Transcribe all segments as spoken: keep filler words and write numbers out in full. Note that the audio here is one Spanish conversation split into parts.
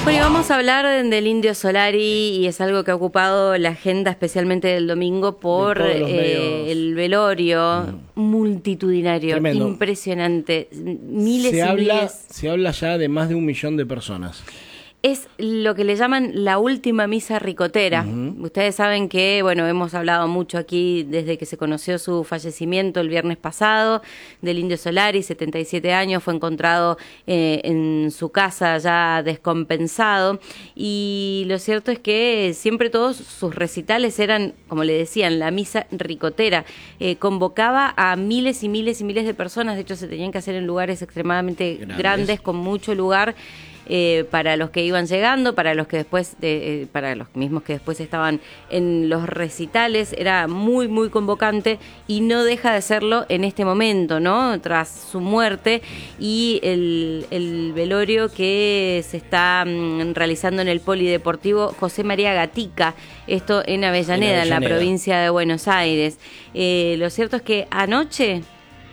Bueno, y vamos a hablar del Indio Solari y es algo que ha ocupado la agenda especialmente del domingo por eh, el velorio mm. multitudinario, tremendo, impresionante, miles se y habla, miles. Se habla ya de más de un millón de personas. Es lo que le llaman la última misa ricotera. Uh-huh. Ustedes saben que, bueno, hemos hablado mucho aquí desde que se conoció su fallecimiento el viernes pasado, del Indio Solari, setenta y siete años, fue encontrado eh, en su casa ya descompensado. Y lo cierto es que siempre todos sus recitales eran, como le decían, la misa ricotera. Eh, convocaba a miles y miles y miles de personas, de hecho se tenían que hacer en lugares extremadamente grandes, grandes con mucho lugar. Eh, para los que iban llegando, para los que después, de, eh, para los mismos que después estaban en los recitales, era muy, muy convocante y no deja de serlo en este momento, ¿no? Tras su muerte y el, el velorio que se está mm, realizando en el Polideportivo José María Gatica, esto en Avellaneda, en, Avellaneda. en la provincia de Buenos Aires. Eh, lo cierto es que anoche,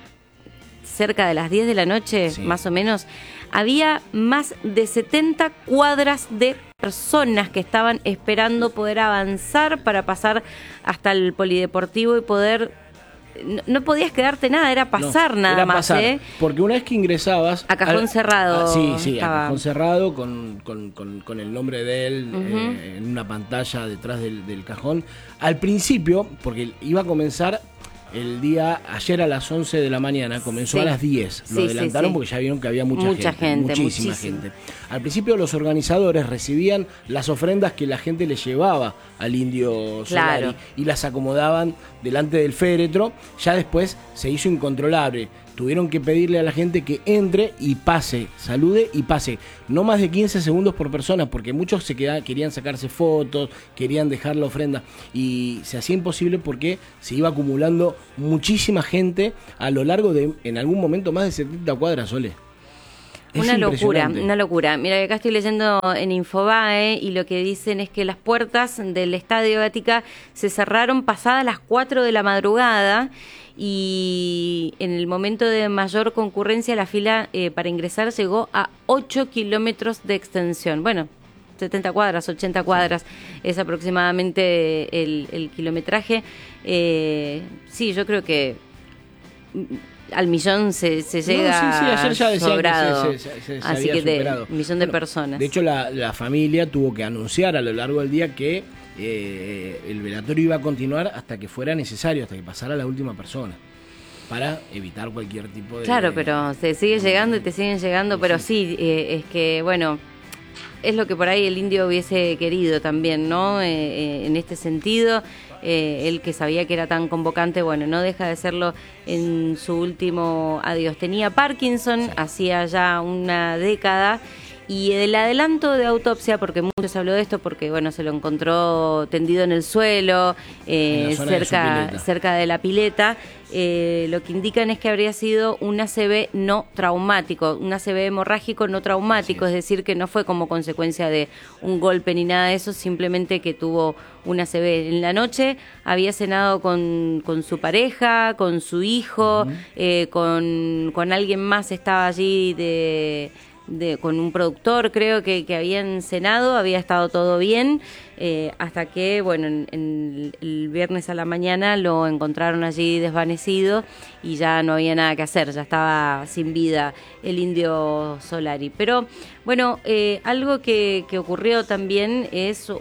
cerca de las diez de la noche, sí. más o menos, había más de setenta cuadras de personas que estaban esperando poder avanzar para pasar hasta el Polideportivo y poder... No, no podías quedarte nada, era pasar no, nada era más. Pasar, ¿eh? Porque una vez que ingresabas... A cajón al, cerrado. A, sí, sí, estaba. a cajón cerrado con, con, con, con el nombre de él uh-huh. eh, en una pantalla detrás del, del cajón. Al principio, porque iba a comenzar... El día, ayer a las once de la mañana, comenzó sí. a las diez. Lo sí, adelantaron sí, sí. porque ya vieron que había mucha, mucha gente, gente. Muchísima muchísimo. gente. Al principio los organizadores recibían las ofrendas que la gente le llevaba al Indio Solari claro. y las acomodaban delante del féretro. Ya después se hizo incontrolable. Tuvieron que pedirle a la gente que entre y pase, salude y pase. No más de quince segundos por persona, porque muchos se quedaban, querían sacarse fotos, querían dejar la ofrenda. Y se hacía imposible porque se iba acumulando muchísima gente a lo largo de, en algún momento, más de setenta cuadras, Sole. Es una locura, una locura. Mira, acá estoy leyendo en Infobae y lo que dicen es que las puertas del Estadio Gatica se cerraron pasadas las cuatro de la madrugada y en el momento de mayor concurrencia la fila eh, para ingresar llegó a ocho kilómetros de extensión. Bueno, setenta cuadras, ochenta cuadras es aproximadamente el, el kilometraje. Eh, sí, yo creo que... al millón se, se llega no, sí, sí, ayer ya decían sobrado, que se, se, se, se así que de un millón de bueno, personas. De hecho, la, la familia tuvo que anunciar a lo largo del día que eh, el velatorio iba a continuar hasta que fuera necesario, hasta que pasara la última persona, para evitar cualquier tipo de... Claro, pero se sigue llegando y te siguen llegando, sí, pero sí, eh, es que, bueno... Es lo que por ahí el Indio hubiese querido también, ¿no? Eh, eh, en este sentido, eh, él que sabía que era tan convocante, bueno, no deja de serlo en su último adiós. Tenía Parkinson, sí. hacía ya una década, y el adelanto de autopsia, porque muchos habló de esto, porque bueno, se lo encontró tendido en el suelo, eh, cerca, de cerca de la pileta, eh, lo que indican es que habría sido un A C V no traumático, un A C V hemorrágico no traumático, es. es decir, que no fue como consecuencia de un golpe ni nada de eso, simplemente que tuvo un A C V. En la noche había cenado con, con su pareja, con su hijo, uh-huh. eh, con, con alguien más, estaba allí de... De, con un productor, creo que, que habían cenado, había estado todo bien, eh, hasta que, bueno, en, en el viernes a la mañana lo encontraron allí desvanecido y ya no había nada que hacer, ya estaba sin vida el Indio Solari. Pero, bueno, eh, algo que, que ocurrió también es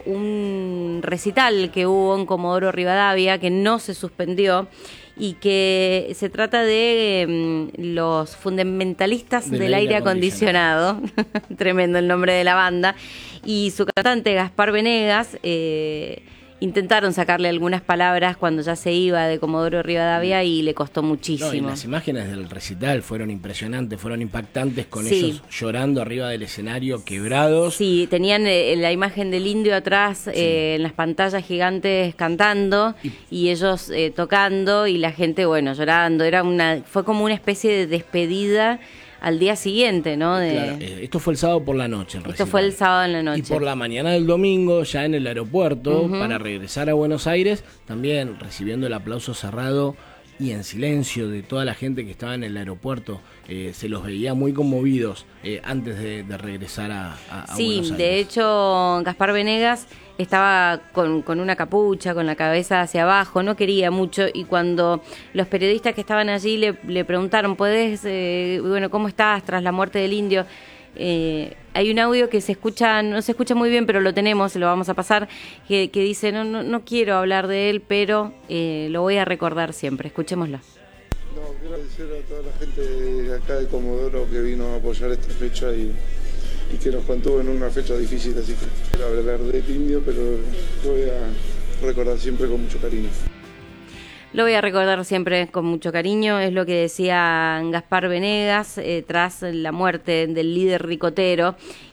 un recital que hubo en Comodoro Rivadavia, que no se suspendió, y que se trata de um, los fundamentalistas del, del aire acondicionado, acondicionado. Tremendo el nombre de la banda, y su cantante Gaspar Venegas eh, intentaron sacarle algunas palabras cuando ya se iba de Comodoro Rivadavia y le costó muchísimo. No, y las imágenes del recital fueron impresionantes, fueron impactantes, con sí. ellos llorando arriba del escenario, quebrados. Sí, tenían eh, la imagen del Indio atrás sí. eh, en las pantallas gigantes cantando y, y ellos eh, tocando y la gente, bueno, llorando. Era una, fue como una especie de despedida al día siguiente, ¿no? De... Claro, eh, esto fue el sábado por la noche. Esto fue el sábado en la noche. Y por la mañana del domingo, ya en el aeropuerto, uh-huh. para regresar a Buenos Aires, también recibiendo el aplauso cerrado y en silencio de toda la gente que estaba en el aeropuerto. Eh, se los veía muy conmovidos eh, antes de, de regresar a, a, a sí, Buenos Aires. De hecho, Gaspar Venegas estaba con, con una capucha, con la cabeza hacia abajo, no quería mucho, y cuando los periodistas que estaban allí le, le preguntaron, ¿podés, eh, bueno, cómo estás tras la muerte del indio? Eh, hay un audio que se escucha, no se escucha muy bien, pero lo tenemos, lo vamos a pasar, que, que dice, no, no, no quiero hablar de él, pero eh, lo voy a recordar siempre. Escuchémoslo. No, quiero agradecer a toda la gente de acá de Comodoro que vino a apoyar esta fecha y, y que nos contuvo en una fecha difícil, así que quiero hablar del indio, pero lo voy a recordar siempre con mucho cariño. Lo voy a recordar siempre con mucho cariño, es lo que decía Gaspar Venegas eh, tras la muerte del líder ricotero.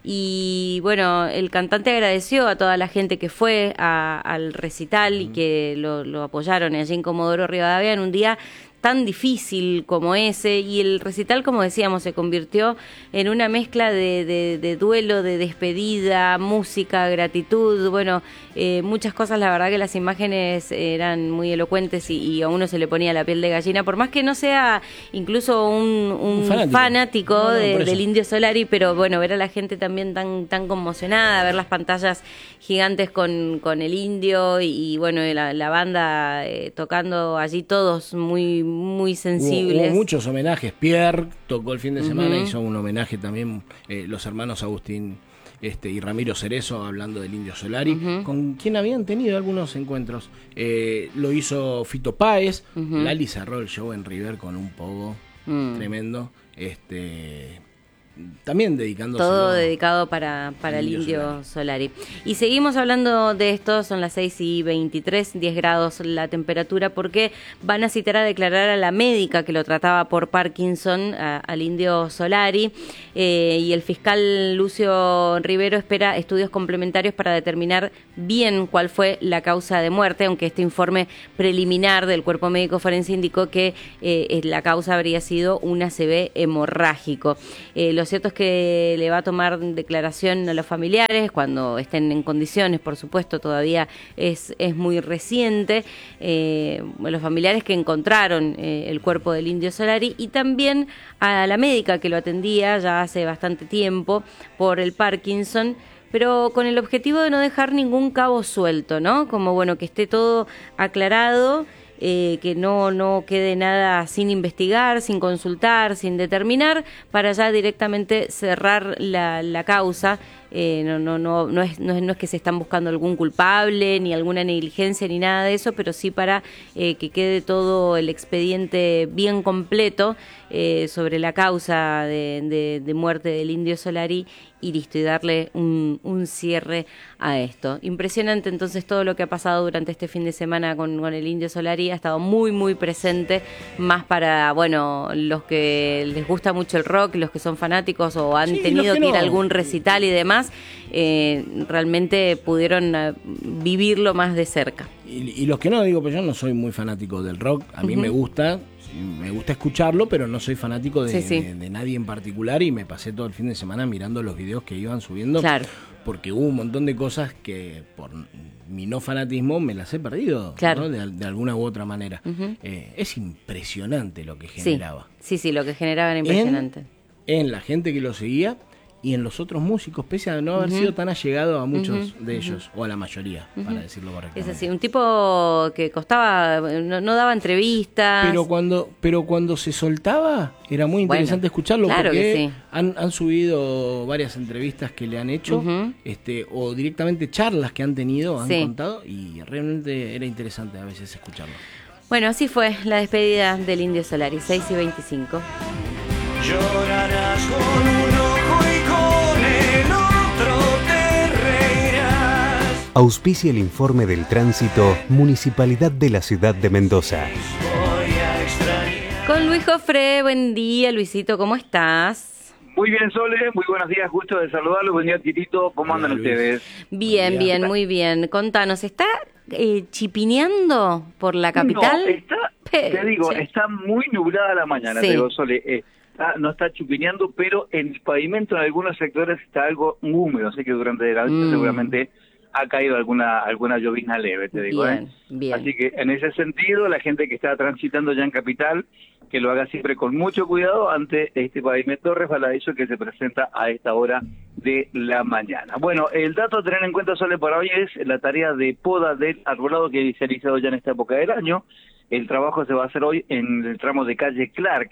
Y bueno, el cantante agradeció a toda la gente que fue a, al recital y que lo, lo apoyaron allí en Comodoro Rivadavia en un día tan difícil como ese, y el recital, como decíamos, se convirtió en una mezcla de, de, de duelo, de despedida, música, gratitud, bueno, eh, muchas cosas. La verdad que las imágenes eran muy elocuentes y, y a uno se le ponía la piel de gallina, por más que no sea incluso un, un, un fanático, fanático no, no, de, del Indio Solari, pero bueno, ver a la gente también tan, tan conmocionada, ver las pantallas gigantes con, con el indio y, y bueno, la, la banda eh, tocando allí, todos muy muy sensibles. Hubo, hubo muchos homenajes. Pierre tocó el fin de semana, uh-huh. hizo un homenaje también, eh, los hermanos Agustín este, y Ramiro Cerezo, hablando del Indio Solari, uh-huh. con quien habían tenido algunos encuentros. Eh, lo hizo Fito Páez, uh-huh. Lali cerró el show en River con un pogo uh-huh. tremendo. Este... También dedicándose. Todo dedicado para, para el Indio Solari. Y seguimos hablando de esto, son las seis y veintitrés, diez grados la temperatura, porque van a citar a declarar a la médica que lo trataba por Parkinson, a, al Indio Solari, eh, y el fiscal Lucio Rivero espera estudios complementarios para determinar bien cuál fue la causa de muerte, aunque este informe preliminar del cuerpo médico forense indicó que eh, la causa habría sido un A C V hemorrágico. Eh, los Lo cierto es que le va a tomar declaración a los familiares cuando estén en condiciones, por supuesto, todavía es, es muy reciente, eh, los familiares que encontraron eh, el cuerpo del Indio Solari, y también a la médica que lo atendía ya hace bastante tiempo por el Parkinson, pero con el objetivo de no dejar ningún cabo suelto, ¿no? Como, bueno, que esté todo aclarado. Eh, que no, no quede nada sin investigar, sin consultar, sin determinar, para ya directamente cerrar la, la causa. Eh, no, no, no, no, es, no, es, no es que se están buscando algún culpable, ni alguna negligencia, ni nada de eso, pero sí para eh, que quede todo el expediente bien completo eh, sobre la causa de, de, de muerte del Indio Solari, y listo, y darle un, un cierre a esto. Impresionante entonces todo lo que ha pasado durante este fin de semana con, con el Indio Solari. Ha estado muy muy presente, más para, bueno, los que les gusta mucho el rock, los que son fanáticos o han sí, tenido que, que no. ir a algún recital y demás, eh, realmente pudieron uh, vivirlo más de cerca. Y, y los que no, digo, pues yo no soy muy fanático del rock, a mí uh-huh. me gusta, me gusta escucharlo, pero no soy fanático de, sí, sí. de, de nadie en particular, y me pasé todo el fin de semana mirando los videos que iban subiendo, claro. porque hubo un montón de cosas que por mi no fanatismo me las he perdido, claro. ¿no? de, de alguna u otra manera. Uh-huh. Eh, es impresionante lo que generaba. Sí, sí, sí, lo que generaba era impresionante. En, en la gente que lo seguía y en los otros músicos, pese a no haber uh-huh. sido tan allegado a muchos uh-huh. de ellos, uh-huh. o a la mayoría, uh-huh. para decirlo correctamente. Es así, un tipo que costaba, no, no daba entrevistas. Pero cuando pero cuando se soltaba, era muy interesante bueno, escucharlo, claro porque que sí. han, han subido varias entrevistas que le han hecho, uh-huh. este o directamente charlas que han tenido, han sí. contado, y realmente era interesante a veces escucharlo. Bueno, así fue la despedida del Indio Solari, seis y veinticinco. Llorarás con un ojo y con el otro te reirás. Auspicia el informe del tránsito Municipalidad de la Ciudad de Mendoza. Con Luis Jofre, buen día, Luisito, ¿cómo estás? Muy bien, Sole, muy buenos días, gusto de saludarlos. Buen día, Titito, ¿cómo Hola, andan Luis. Ustedes? Bien, bien, muy bien. Contanos, ¿está eh, chipineando por la capital? No, está, te digo, sí. está muy nublada la mañana, sí. te digo, Sole. Eh, Está, no está chupineando, pero en el pavimento en algunos sectores está algo húmedo, así que durante la noche mm. seguramente ha caído alguna alguna llovizna leve, te digo. Bien, ¿eh? bien. Así que en ese sentido, la gente que está transitando ya en Capital, que lo haga siempre con mucho cuidado ante este pavimento resbaladizo que se presenta a esta hora de la mañana. Bueno, el dato a tener en cuenta, Sole, para hoy es la tarea de poda del arbolado que se ha iniciado ya en esta época del año. El trabajo se va a hacer hoy en el tramo de calle Clark.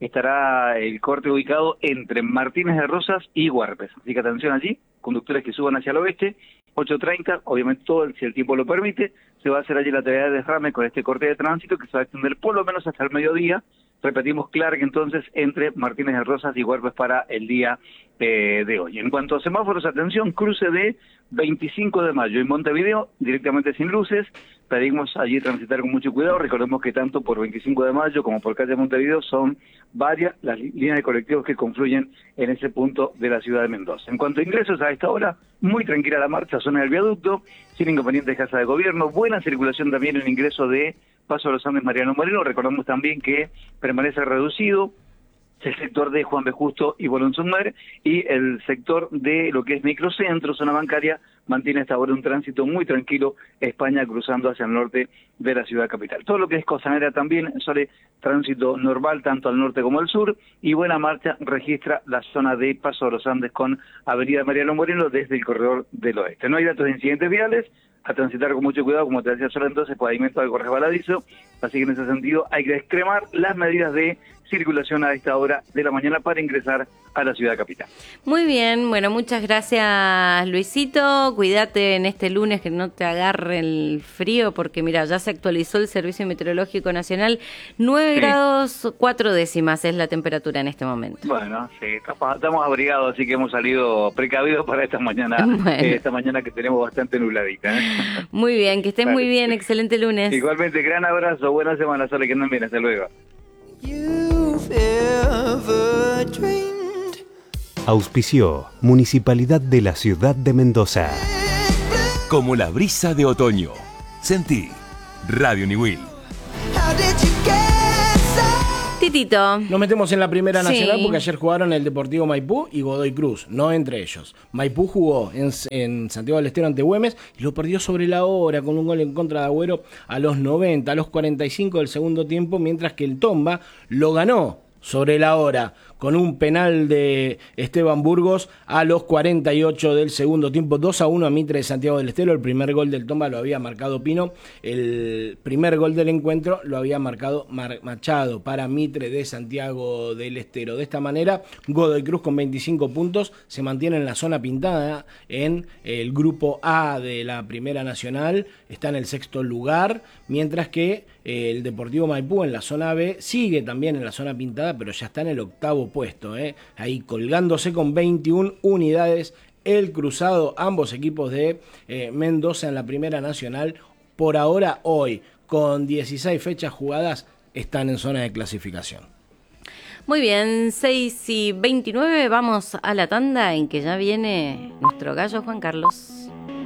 Estará el corte ubicado entre Martínez de Rosas y Huarpes. Así que atención allí, conductores que suban hacia el oeste, ocho treinta, obviamente todo, si el tiempo lo permite, se va a hacer allí la tarea de derrame con este corte de tránsito que se va a extender por lo menos hasta el mediodía. Repetimos, Clark, entonces, entre Martínez de Rosas y Huarpes para el día eh, de hoy. En cuanto a semáforos, atención, cruce de veinticinco de mayo en Montevideo, directamente sin luces. Pedimos allí transitar con mucho cuidado. Recordemos que tanto por veinticinco de mayo como por calle Montevideo son varias las líneas de colectivos que confluyen en ese punto de la ciudad de Mendoza. En cuanto a ingresos, a esta hora, muy tranquila la marcha, zona del viaducto, sin inconvenientes de casa de gobierno, buena circulación también en el ingreso de Paso a los Andes Mariano Moreno. Recordamos también que permanece reducido el sector de Juan B. Justo y Bolón Sumer, y el sector de lo que es microcentro, zona bancaria, mantiene hasta ahora un tránsito muy tranquilo, España cruzando hacia el norte de la ciudad capital. Todo lo que es costanera también suele tránsito normal tanto al norte como al sur, y buena marcha registra la zona de Paso a los Andes con Avenida Mariano Moreno desde el corredor del oeste. No hay datos de incidentes viales, a transitar con mucho cuidado, como te decía solo entonces, pavimento algo resbaladizo, así que en ese sentido hay que extremar las medidas de circulación a esta hora de la mañana para ingresar a la ciudad capital. Muy bien, bueno, muchas gracias, Luisito. Cuídate en este lunes que no te agarre el frío, porque mira, ya se actualizó el Servicio Meteorológico Nacional, nueve Sí. grados cuatro décimas es la temperatura en este momento. Bueno, sí, estamos, estamos abrigados, así que hemos salido precavidos para esta mañana, Bueno. eh, esta mañana que tenemos bastante nubladita. ¿eh? Muy bien, que estés Vale. muy bien, excelente lunes. Igualmente, gran abrazo, buena semana, Sole, que anden bien, hasta luego. You've ever dreamed. Auspició Municipalidad de la Ciudad de Mendoza. Como la brisa de otoño. Sentí Radio Niwil. How did you get so? Titito. Nos metemos en la Primera Sí. Nacional porque ayer jugaron el Deportivo Maipú y Godoy Cruz, no entre ellos. Maipú jugó en, en Santiago del Estero ante Güemes y lo perdió sobre la hora con un gol en contra de Agüero a los noventa, a los cuarenta y cinco del segundo tiempo, mientras que el Tomba lo ganó sobre la hora con un penal de Esteban Burgos a los cuarenta y ocho del segundo tiempo, dos a uno a Mitre de Santiago del Estero. El primer gol del Tomba lo había marcado Pino, el primer gol del encuentro lo había marcado Mar- Machado para Mitre de Santiago del Estero. De esta manera, Godoy Cruz con veinticinco puntos se mantiene en la zona pintada en el grupo A de la Primera Nacional, está en el sexto lugar, mientras que eh, el Deportivo Maipú en la zona B sigue también en la zona pintada, pero ya está en el octavo puesto, ¿eh? Ahí colgándose con veintiuna unidades el Cruzado, ambos equipos de eh, Mendoza en la Primera Nacional. Por ahora, hoy, con dieciséis fechas jugadas, están en zona de clasificación. Muy bien, seis y veintinueve, vamos a la tanda en que ya viene nuestro gallo Juan Carlos.